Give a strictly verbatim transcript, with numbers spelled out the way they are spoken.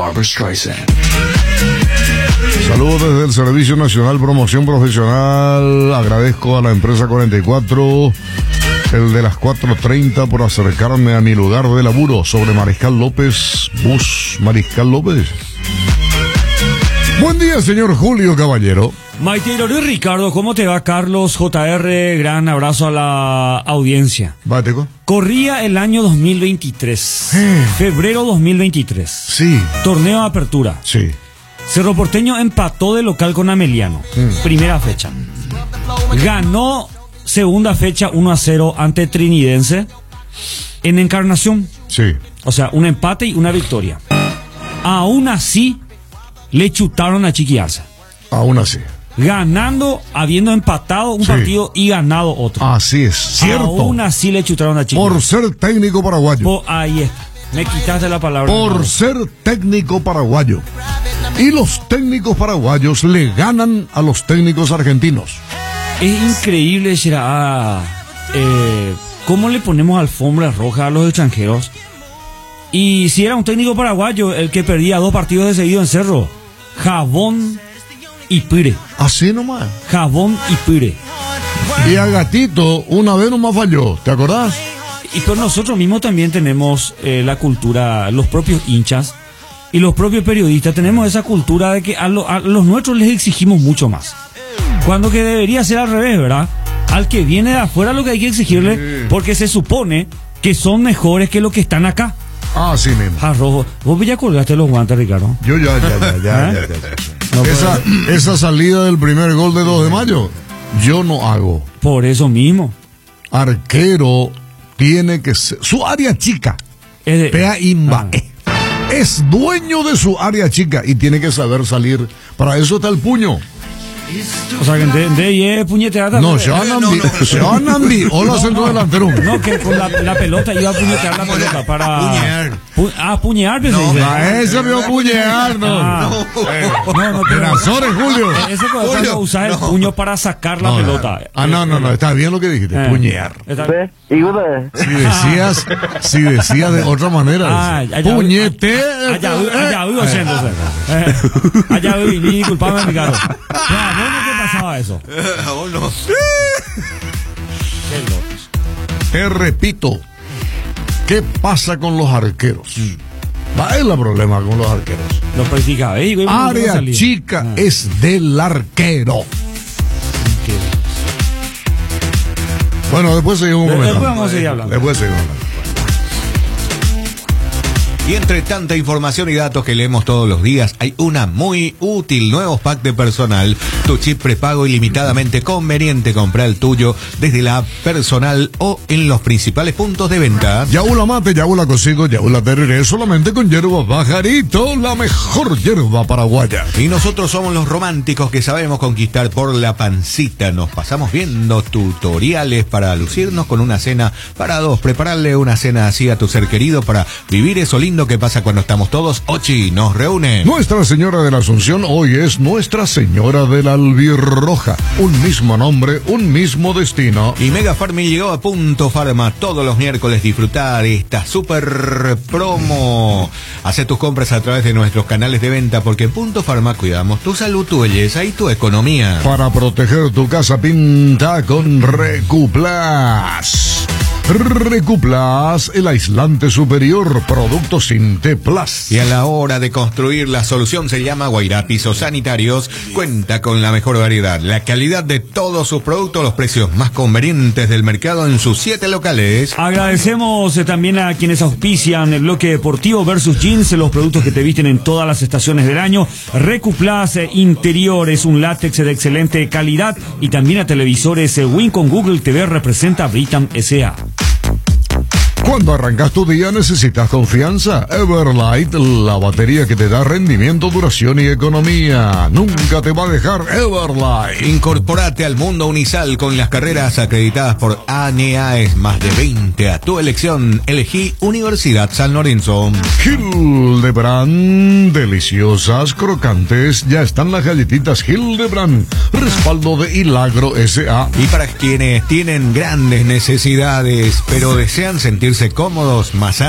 Barbra Streisand. Saludos desde el Servicio Nacional Promoción Profesional. Agradezco a la empresa cuarenta y cuatro, el de las cuatro treinta, por acercarme a mi lugar de laburo sobre Mariscal López, bus Mariscal López. Buen día, señor Julio Caballero. Maite y Ricardo, ¿cómo te va? Carlos J R, gran abrazo a la audiencia. Báteco. Corría el año dos mil veintitrés, Eh. febrero dos mil veintitrés. Sí. Torneo de apertura. Sí. Cerro Porteño empató de local con Ameliano. Mm. Primera fecha. Ganó segunda fecha uno a cero ante Trinidense en Encarnación. Sí. O sea, un empate y una victoria. Aún así, le chutaron a Chiquiarza. Aún así. Ganando, habiendo empatado un Sí. partido y ganado otro. Así es, cierto. Aún así le chutaron a Chiquiarza. Por ser técnico paraguayo. Po- ahí está. Me quitaste la palabra. Por ser técnico paraguayo. Y los técnicos paraguayos le ganan a los técnicos argentinos. Es increíble, será eh, cómo le ponemos alfombra roja a los extranjeros. Y si era un técnico paraguayo el que perdía dos partidos de seguido en Cerro, Jabón y Pire. Así nomás. Jabón y Pire. Y a Gatito una vez nomás falló, ¿te acordás? Y pues nosotros mismos también tenemos eh, la cultura, los propios hinchas y los propios periodistas tenemos esa cultura de que a, lo- a los nuestros les exigimos mucho más. Cuando que debería ser al revés, ¿verdad? Al que viene de afuera lo que hay que exigirle, porque se supone que son mejores que los que están acá. Ah, sí mismo. Arrojo, vos ya colgaste los guantes, Ricardo. Yo ya, ya, ya, ya, ¿Eh? ya, ya, ya. No, Esa, esa salida del primer gol de dos de mayo, yo no hago. Por eso mismo. Arquero tiene que ser, su área chica, Es de- Pea Imba, Ah. es dueño de su área chica y tiene que saber salir. Para eso está el puño. O sea, que de, de ahí es puñeteada. No, se van a se van a Hola, centro delantero. No, que con la, la pelota iba a puñetear la pelota para... Puñear. Pu- ah, puñear, pues, No, se dice. A ese vio puñear, no. Ah. No, no, pero... Razores, Julio. Ese cuando Julio, usar el no. puño para sacar la No, pelota. Ah, no, no, no, está bien lo que dijiste, Eh, puñear. está- Si decías, si decías de otra manera, Ah, dice, allá- puñete. Allá, allá, vivo entonces. Eh, allá, vivo, y disculpame, Ricardo. No, ¿a vos no te pasaba eso? Oh, no. Qué locos. Te repito, ¿qué pasa con los arqueros? Va, es el problema con los arqueros. Lo practicaba. Eh, güey, ¿cómo Área salía? chica Ah, es del arquero. qué- Bueno, después seguimos Después comentando. vamos a seguir hablando. Después seguimos hablando. Y entre tanta información y datos que leemos todos los días, hay una muy útil, nuevos pack de personal, tu chip prepago ilimitadamente conveniente. Compra el tuyo desde la app personal o en los principales puntos de venta. Yaula mate, yaula cocido, yaula tereré, solamente con hierba pajarito, la mejor hierba paraguaya. Y nosotros somos los románticos que sabemos conquistar por la pancita. Nos pasamos viendo tutoriales para lucirnos con una cena para dos. Prepararle una cena así a tu ser querido para vivir eso lindo que pasa cuando estamos todos. Ochi nos reúne. Nuestra Señora de la Asunción hoy es Nuestra Señora de la Albirroja. Un mismo nombre, un mismo destino. Y Mega Farmi llegó a Punto Farma todos los miércoles. Disfrutar esta super promo. Hace tus compras a través de nuestros canales de venta, porque en Punto Farma cuidamos tu salud, tu belleza y tu economía. Para proteger tu casa, pinta con Recuplas. Recuplas, el aislante superior, producto Sinte Plus. Y a la hora de construir, la solución se llama Guairá Pisos Sanitarios. Cuenta con la mejor variedad, la calidad de todos sus productos, los precios más convenientes del mercado en sus siete locales. Agradecemos eh, también a quienes auspician el bloque deportivo versus jeans, los productos que te visten en todas las estaciones del año. Recuplas eh, Interiores, un látex de excelente calidad, y también a televisores eh, Win con Google T V representa Britam S A. Cuando arrancas tu día necesitas confianza. Everlight, la batería que te da rendimiento, duración y economía. Nunca te va a dejar Everlight. Incorporate al mundo Unisal con las carreras acreditadas por A N E A E S, más de veinte a tu elección. Elegí Universidad San Lorenzo. Hildebrand, deliciosas, crocantes, ya están las galletitas Hildebrand. Respaldo de Hilagro S A. Y para quienes tienen grandes necesidades, pero desean sentirse cómodos, más